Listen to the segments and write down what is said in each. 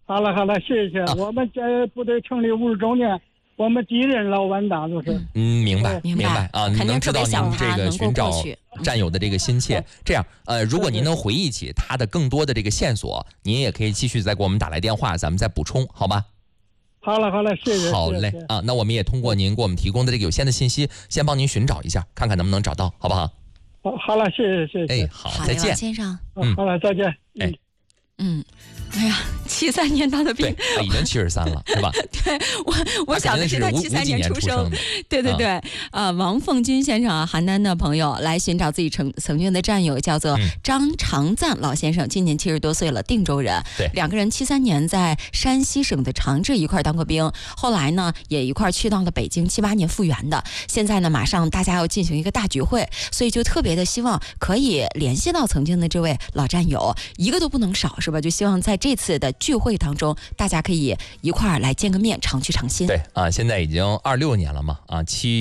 好了好了，谢谢。我们这部队成立50周年，我们第一任老班长就是。 明白啊，你能知道您这个寻找战友的这个心切。这样，如果您能回忆起他的更多的这个线索，您也可以继续再给我们打来电话，咱们再补充，好吧？ 好了，谢谢。 好嘞啊，那我们也通过您给我们提供的这个有限的信息，先帮您寻找一下，看看能不能找到，好不好？ 好了，谢谢。 哎，好，再见， 先生。 好了，再见。 哎呀，73年当的兵， 对，已经73了，是吧？ 对，我想的是他73年出生的。对，王凤军先生啊，邯郸的朋友来寻找自己曾经的战友，叫做张长赞老先生，今年70多岁了，定州人。 对， 两个人73年在山西省的长治一块当过兵，后来呢也一块去到了北京，78年复员的。现在呢马上大家要进行一个大聚会，所以就特别的希望可以联系到曾经的这位老战友，一个都不能少，是吧？就希望在这次的聚会当中，大家可以一块儿来见个面，常聚常新。 对啊，现在已经26年了嘛，啊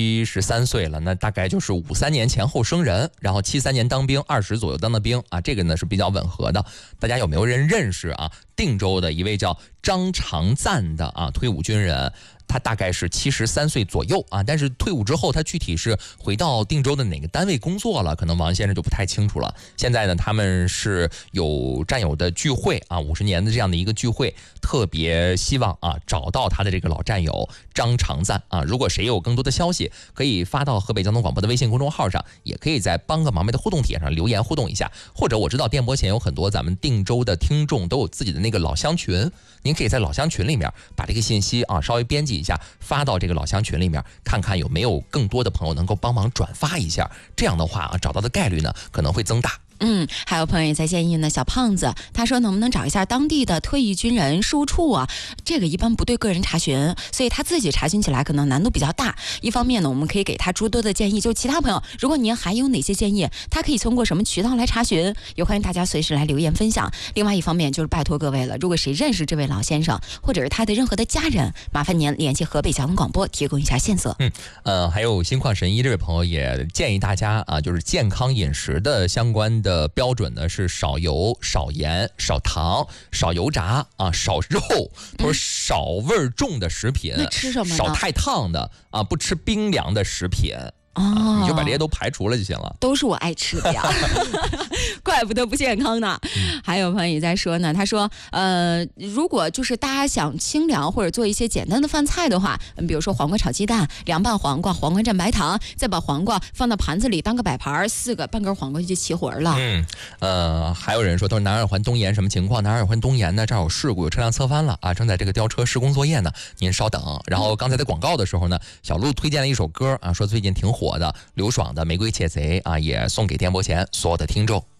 ，73岁了，那大概就是53年前后生人，然后73年当兵，20左右当的兵啊，这个呢是比较吻合的。大家有没有人认识啊？定州的一位叫张长赞的啊退伍军人。他大概是73岁左右啊，但是退伍之后，他具体是回到定州的哪个单位工作了，可能王先生就不太清楚了。现在呢，他们是有战友的聚会啊，50年的这样的一个聚会，特别希望啊找到他的这个老战友张长赞啊。如果谁有更多的消息，可以发到河北交通广播的微信公众号上，也可以在帮个忙呗的互动帖上留言互动一下。或者我知道电波前有很多咱们定州的听众都有自己的那个老乡群，您可以在老乡群里面把这个信息啊稍微编辑一下，发到这个老乡群里面，看看有没有更多的朋友能够帮忙转发一下，这样的话啊，找到的概率呢可能会增大。 还有朋友也在建议呢，小胖子他说能不能找一下当地的退役军人事务处啊？这个一般不对个人查询，所以他自己查询起来可能难度比较大。一方面呢，我们可以给他诸多的建议，就其他朋友，如果您还有哪些建议，他可以通过什么渠道来查询，也欢迎大家随时来留言分享。另外一方面就是拜托各位了，如果谁认识这位老先生，或者是他的任何的家人，麻烦您联系河北交通广播提供一下线索。 还有心旷神怡这位朋友也建议大家啊，就是健康饮食的相关的标准呢是少油、少盐、少糖、少油炸啊、少肉，或者少味重的食品。 那吃什么呢？ 少太烫的啊，不吃冰凉的食品。你就把这些都排除了就行了。 都是我爱吃的呀，怪不得不健康呢。还有朋友也在说呢，他说如果就是大家想清凉或者做一些简单的饭菜的话，比如说黄瓜炒鸡蛋、凉拌黄瓜、黄瓜蘸白糖，再把黄瓜放到盘子里当个摆盘，4个半根黄瓜就齐活了。 还有人说都是南二环东延什么情况？南二环东延呢，这儿有事故，有车辆侧翻了啊，正在这个吊车施工作业呢，您稍等。然后刚才在广告的时候呢，小鹿推荐了一首歌啊，说最近挺火的刘爽的《玫瑰窃贼》啊，也送给电波前所有的听众。